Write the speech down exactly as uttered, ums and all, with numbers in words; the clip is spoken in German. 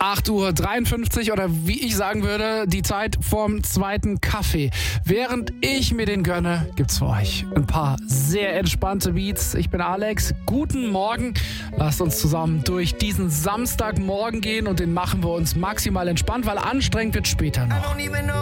acht Uhr dreiundfünfzig oder wie ich sagen würde, die Zeit vorm zweiten Kaffee. Während ich mir den gönne, gibt's für euch ein paar sehr entspannte Beats. Ich bin Alex, guten Morgen. Lasst uns zusammen durch diesen Samstagmorgen gehen und den machen wir uns maximal entspannt, weil anstrengend wird später noch.